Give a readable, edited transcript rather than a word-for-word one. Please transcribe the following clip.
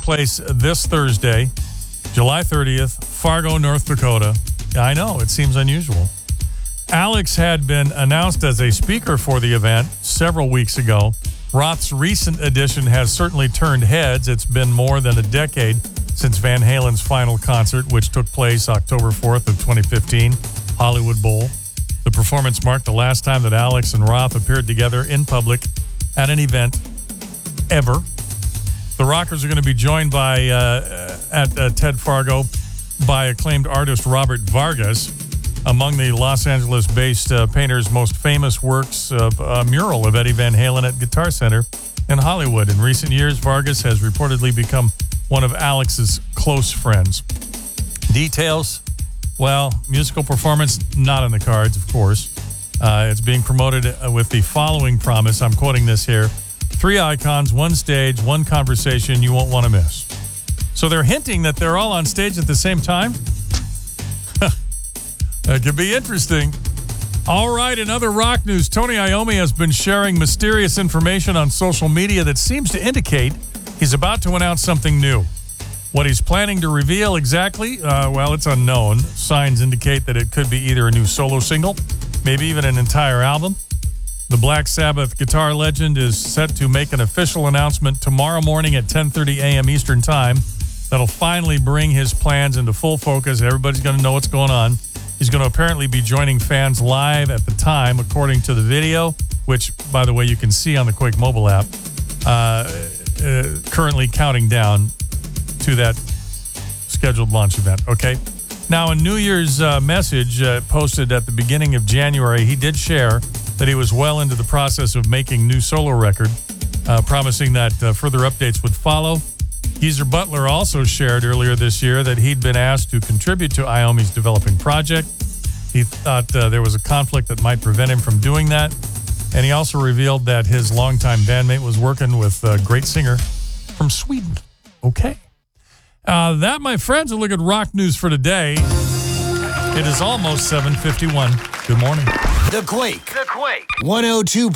place this Thursday, July 30th, Fargo, North Dakota. I know, it seems unusual. Alex had been announced as a speaker for the event several weeks ago. Roth's recent addition has certainly turned heads. It's been more than a decade since Van Halen's final concert, which took place October 4th of 2015, Hollywood Bowl. The performance marked the last time that Alex and Roth appeared together in public at an event ever. The Rockers are going to be joined by at Ted Fargo by acclaimed artist Robert Vargas. Among the Los Angeles-based painter's most famous works of a mural of Eddie Van Halen at Guitar Center in Hollywood. In recent years, Vargas has reportedly become one of Alex's close friends. Details, well, musical performance, not on the cards, of course. It's being promoted with the following promise. I'm quoting this here. 3 icons, 1 stage, 1 conversation you won't want to miss. So they're hinting that they're all on stage at the same time? That could be interesting. All right, in other rock news, Tony Iommi has been sharing mysterious information on social media that seems to indicate he's about to announce something new. What he's planning to reveal exactly, well, it's unknown. Signs indicate that it could be either a new solo single, maybe even an entire album. The Black Sabbath guitar legend is set to make an official announcement tomorrow morning at 10:30 a.m. Eastern Time. That'll finally bring his plans into full focus. Everybody's going to know what's going on. He's going to apparently be joining fans live at the time, according to the video, which, by the way, you can see on the Quake mobile app, currently counting down to that scheduled launch event, okay? Now, a New Year's message posted at the beginning of January, he did share that he was well into the process of making new solo record, promising that further updates would follow. Geezer Butler also shared earlier this year that he'd been asked to contribute to Iommi's developing project. He thought there was a conflict that might prevent him from doing that. And he also revealed that his longtime bandmate was working with a great singer from Sweden. Okay. That, my friends, a look at rock news for today. It is almost 7:51. Good morning. The Quake. 102.